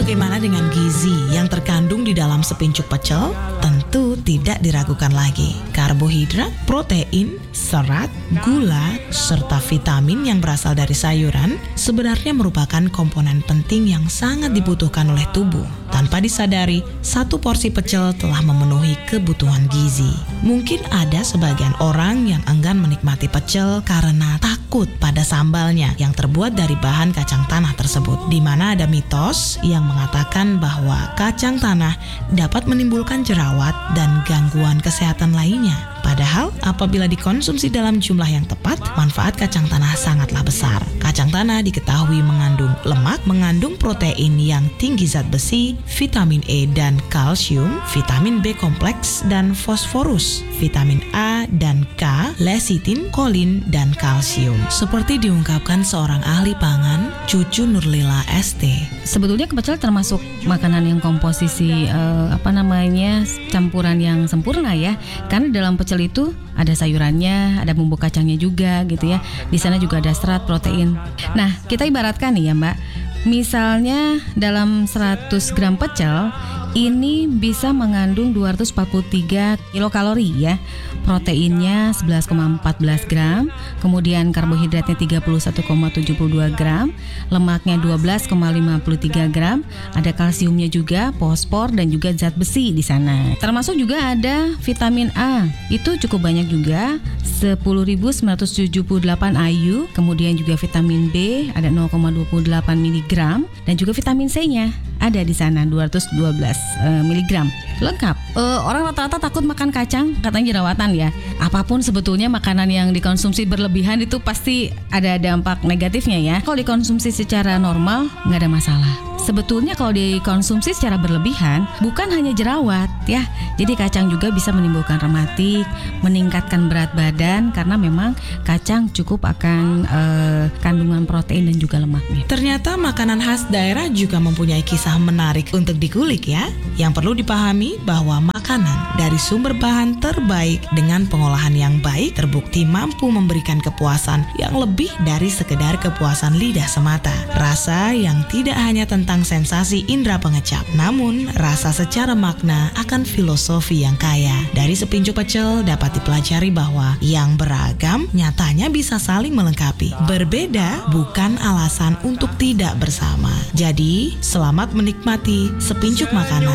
bagaimana dengan gizi yang terkandung di dalam sepincuk pecel? Tentu tidak diragukan lagi. Karbohidrat, protein, serat, gula, serta vitamin yang berasal dari sayuran sebenarnya merupakan komponen penting yang sangat dibutuhkan oleh tubuh. Tanpa disadari, satu porsi pecel telah memenuhi kebutuhan gizi. Mungkin ada sebagian orang yang enggan menikmati pecel karena takut pada sambalnya yang terbuat dari bahan kacang tanah tersebut, di mana ada mitos yang mengatakan bahwa kacang tanah dapat menimbulkan jerawat dan gangguan kesehatan lainnya. Padahal apabila dikonsumsi dalam jumlah yang tepat, manfaat kacang tanah sangatlah besar. Kacang tanah diketahui mengandung lemak, mengandung protein yang tinggi zat besi, vitamin E dan kalsium, vitamin B kompleks dan fosforus, vitamin A dan K, lecitin, kolin, dan kalsium. Seperti diungkapkan seorang ahli pangan, Cucu Nurlila ST. Sebetulnya pecel termasuk makanan yang komposisi campuran yang sempurna ya. Karena dalam pecel itu ada sayurannya, ada bumbu kacangnya juga gitu ya. Di sana juga ada serat, protein. Nah, kita ibaratkan nih ya Mbak, misalnya dalam 100 gram pecel ini bisa mengandung 243 kilokalori ya. Proteinnya 11,14 gram, kemudian karbohidratnya 31,72 gram, lemaknya 12,53 gram, ada kalsiumnya juga, fosfor dan juga zat besi di sana. Termasuk juga ada vitamin A. Itu cukup banyak juga, 10.978 IU, kemudian juga vitamin B ada 0,28 mg dan juga vitamin C-nya ada di sana 212 mg. Lengkap. Orang rata-rata takut makan kacang, katanya jerawatan ya. Apapun sebetulnya makanan yang dikonsumsi berlebihan itu pasti ada dampak negatifnya ya. Kalau dikonsumsi secara normal nggak ada masalah. Sebetulnya kalau dikonsumsi secara berlebihan bukan hanya jerawat ya. Jadi kacang juga bisa menimbulkan rematik, meningkatkan berat badan karena memang kacang cukup akan kandungan protein dan juga lemaknya. Ternyata makanan khas daerah juga mempunyai kisah menarik untuk dikulik ya. Yang perlu dipahami bahwa makanan dari sumber bahan terbaik dengan pengolahan yang baik terbukti mampu memberikan kepuasan yang lebih dari sekedar kepuasan lidah semata. Rasa yang tidak hanya tentang sensasi indera pengecap, namun rasa secara makna akan filosofi yang kaya. Dari sepincuk pecel dapat dipelajari bahwa yang beragam nyatanya bisa saling melengkapi. Berbeda bukan alasan untuk tidak bersama. Jadi, selamat menikmati sepincuk makanan